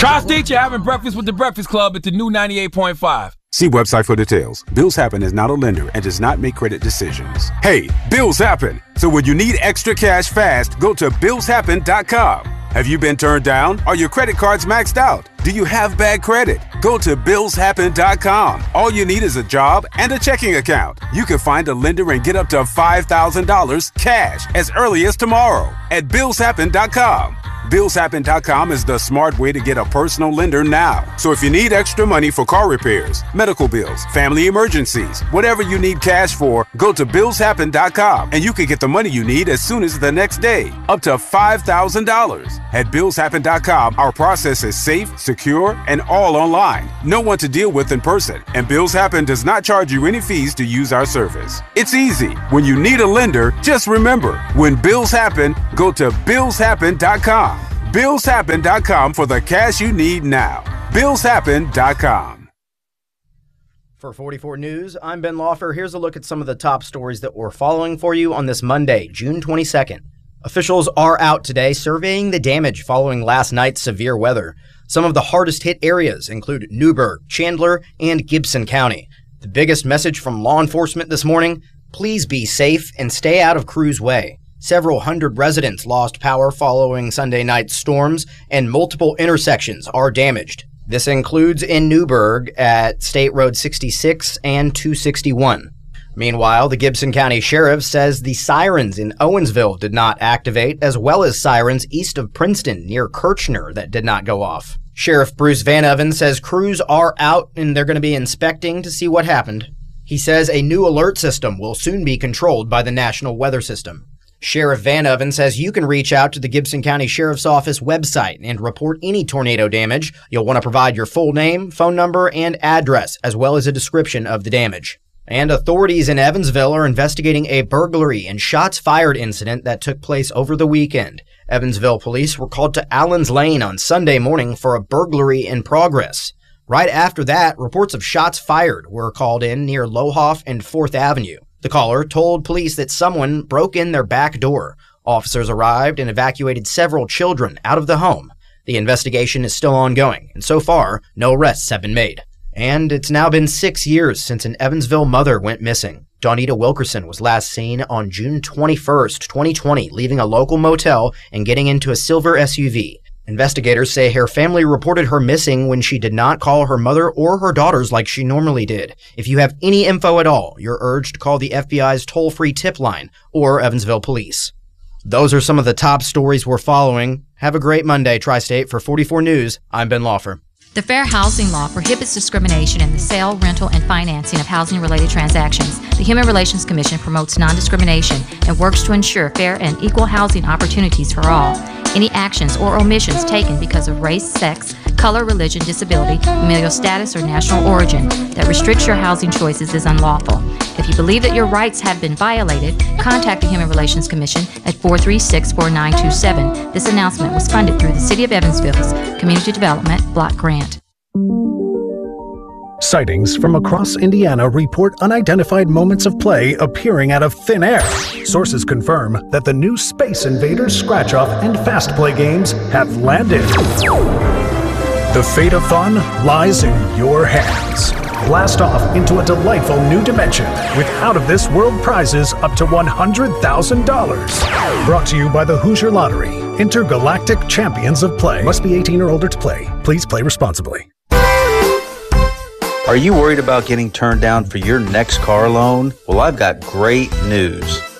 Tri-State, you're having breakfast with the Breakfast Club at the new 98.5. See website for details. Bills Happen is not a lender and does not make credit decisions. Hey, bills happen. So when you need extra cash fast, go to billshappen.com. Have you been turned down? Are your credit cards maxed out? Do you have bad credit? Go to billshappen.com. All you need is a job and a checking account. You can find a lender and get up to $5,000 cash as early as tomorrow at billshappen.com. Billshappen.com is the smart way to get a personal lender now. So if you need extra money for car repairs, medical bills, family emergencies, whatever you need cash for, go to billshappen.com and you can get the money you need as soon as the next day, up to $5,000. At billshappen.com, our process is safe, secure, and all online. No one to deal with in person, and Bills Happen does not charge you any fees to use our service. It's easy. When you need a lender, just remember, when bills happen, go to billshappen.com. billshappen.com for the cash you need now. billshappen.com. For 44 News, I'm Ben Laufer. Here's a look at some of the top stories that we're following for you on this Monday, June 22nd. Officials are out today surveying the damage following last night's severe weather. Some of the hardest hit areas include Newburgh, Chandler, and Gibson County. The biggest message from law enforcement this morning: please be safe and stay out of Cruz Way. Several hundred residents lost power following Sunday night's storms, and multiple intersections are damaged. This includes in Newburgh at State Road 66 and 261. Meanwhile, the Gibson County Sheriff says the sirens in Owensville did not activate, as well as sirens east of Princeton near Kirchner that did not go off. Sheriff Bruce Van Even says crews are out and they're going to be inspecting to see what happened. He says a new alert system will soon be controlled by the National Weather System. Sheriff Van Even says you can reach out to the Gibson County Sheriff's Office website and report any tornado damage. You'll want to provide your full name, phone number, and address, as well as a description of the damage. And authorities in Evansville are investigating a burglary and shots fired incident that took place over the weekend. Evansville police were called to Allen's Lane on Sunday morning for a burglary in progress. Right after that, reports of shots fired were called in near Lohoff and 4th Avenue. The caller told police that someone broke in their back door. Officers arrived and evacuated several children out of the home. The investigation is still ongoing, and so far, no arrests have been made. And it's now been 6 years since an Evansville mother went missing. Dawnita Wilkerson was last seen on June 21st, 2020, leaving a local motel and getting into a silver SUV. Investigators say her family reported her missing when she did not call her mother or her daughters like she normally did. If you have any info at all, you're urged to call the FBI's toll-free tip line or Evansville Police. Those are some of the top stories we're following. Have a great Monday, Tri-State. For 44 News, I'm Ben Laufer. The Fair Housing Law prohibits discrimination in the sale, rental, and financing of housing-related transactions. The Human Relations Commission promotes non-discrimination and works to ensure fair and equal housing opportunities for all. Any actions or omissions taken because of race, sex, color, religion, disability, familial status, or national origin that restricts your housing choices is unlawful. If you believe that your rights have been violated, contact the Human Relations Commission at 436-4927. This announcement was funded through the City of Evansville's Community Development Block Grant. Sightings from across Indiana report unidentified moments of play appearing out of thin air. Sources confirm that the new Space Invaders Scratch-Off and Fast Play games have landed. The fate of fun lies in your hands. Blast off into a delightful new dimension with out-of-this-world prizes up to $100,000. Brought to you by the Hoosier Lottery, Intergalactic Champions of Play. Must be 18 or older to play. Please play responsibly. Are you worried about getting turned down for your next car loan? Well, I've got great news.